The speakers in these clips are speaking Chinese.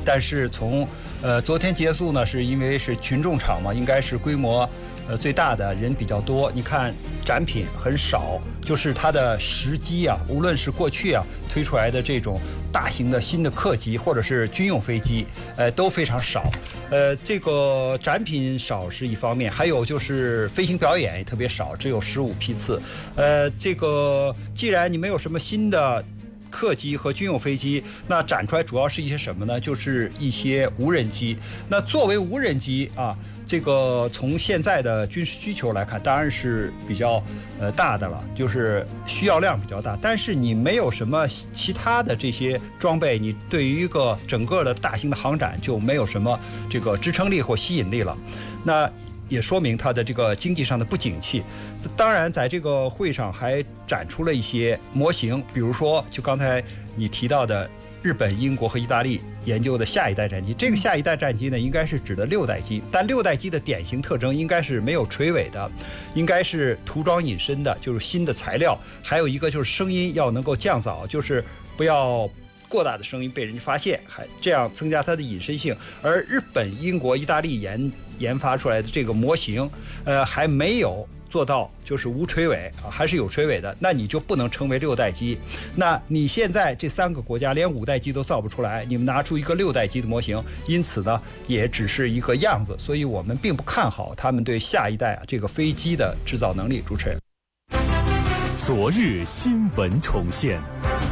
但是从昨天结束呢，是因为是群众场嘛，应该是规模最大的，人比较多。你看展品很少，就是它的时机啊，无论是过去啊推出来的这种大型的新的客机或者是军用飞机，都非常少。这个展品少是一方面，还有就是飞行表演也特别少，只有15批次。这个既然你没有什么新的客机和军用飞机，那展出来主要是一些什么呢？就是一些无人机。那作为无人机啊，这个从现在的军事需求来看，当然是比较大的了，就是需要量比较大。但是你没有什么其他的这些装备，你对于一个整个的大型的航展就没有什么这个支撑力或吸引力了。那也说明它的这个经济上的不景气。当然，在这个会上还展出了一些模型，比如说就刚才你提到的日本、英国和意大利研究的下一代战机。这个下一代战机呢，应该是指的6代机，但6代机的典型特征应该是没有垂尾的，应该是涂装隐身的，就是新的材料。还有一个就是声音要能够降噪，就是不要过大的声音被人发现，还这样增加它的隐身性。而日本、英国、意大利研发出来的这个模型，还没有做到就是无垂尾啊，还是有垂尾的，那你就不能称为6代机。那你现在这3个国家连5代机都造不出来，你们拿出一个6代机的模型，因此呢，也只是一个样子，所以我们并不看好他们对下一代这个飞机的制造能力。主持人， 昨日新闻重现。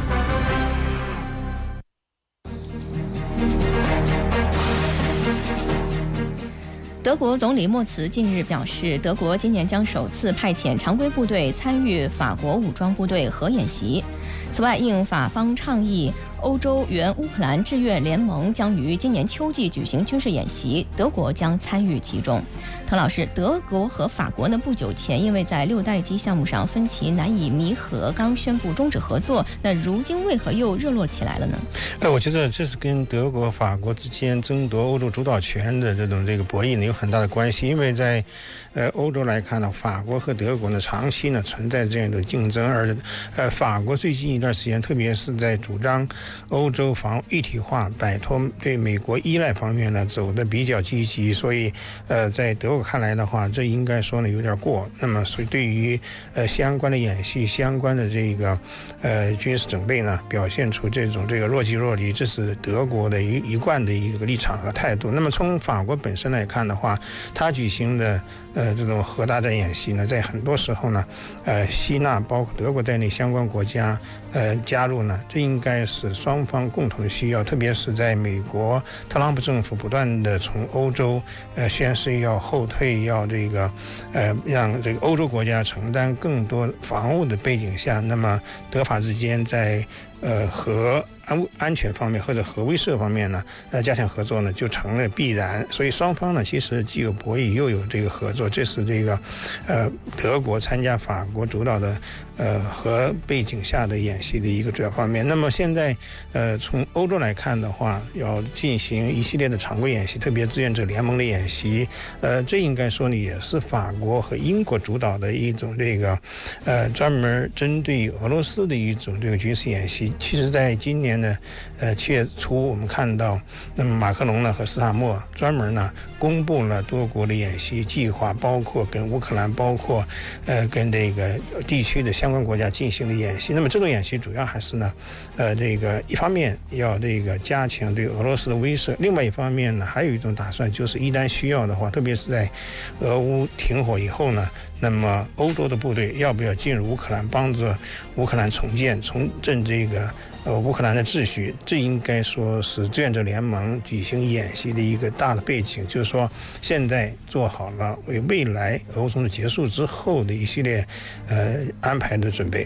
德国总理默茨近日表示，德国今年将首次派遣常规部队参与法国武装部队核演习。此外，应法方倡议，欧洲援乌克兰志愿联盟将于今年秋季举行军事演习，德国将参与其中。滕老师，德国和法国呢不久前因为在6代机项目上分歧难以弥合，刚宣布终止合作，那如今为何又热络起来了呢？ 我觉得这是跟德国、法国之间争夺欧洲主导权的这个博弈呢有很大的关系。因为在欧洲来看呢，法国和德国呢长期呢存在这样的竞争，而法国最近一段时间，特别是在主张欧洲防一体化、摆脱对美国依赖方面呢走得比较积极，所以在德国看来的话，这应该说呢有点过。那么所以对于相关的演习、相关的这个军事准备呢，表现出这个若即若离，这是德国的一贯的一个立场和态度。那么从法国本身来看的话，它举行的这种核大战演习呢，在很多时候呢，吸纳包括德国在内相关国家加入呢，这应该是双方共同的需要。特别是在美国特朗普政府不断的从欧洲宣示要后退，要让这个欧洲国家承担更多防务的背景下，那么德法之间在核安全方面或者核威慑方面呢，加强合作呢就成了必然。所以双方呢其实既有博弈又有这个合作，这是德国参加法国主导的核背景下的演习的一个主要方面。那么现在从欧洲来看的话，要进行一系列的常规演习，特别志愿者联盟的演习，这应该说呢也是法国和英国主导的一种专门针对俄罗斯的一种军事演习。其实在今年的7月初，我们看到那么马克龙呢和斯塔默专门呢公布了多国的演习计划，包括跟乌克兰，包括跟这个地区的相关国家进行的演习。那么这种演习主要还是呢一方面要加强对俄罗斯的威慑，另外一方面呢还有一种打算，就是一旦需要的话，特别是在俄乌停火以后呢，那么欧洲的部队要不要进入乌克兰，帮助乌克兰重振乌克兰的秩序，这应该说是志愿者联盟举行演习的一个大的背景，就是说现在做好了为未来俄乌冲突结束之后的一系列安排的准备。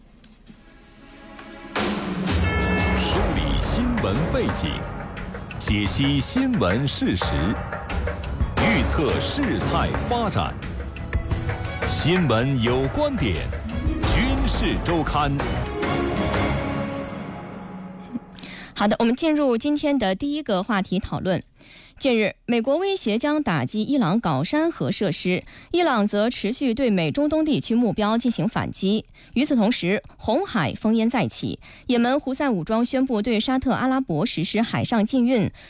梳理新闻背景，解析新闻事实，预测事态发展。新闻有观点，军事周刊。 好的，我们进入今天的第一个话题讨论。近日，美国威胁将打击伊朗搞山核设施，伊朗则持续对美中东地区目标进行反击。与此同时，红海烽烟再起，也门胡塞武装宣布对沙特阿拉伯实施海上禁运，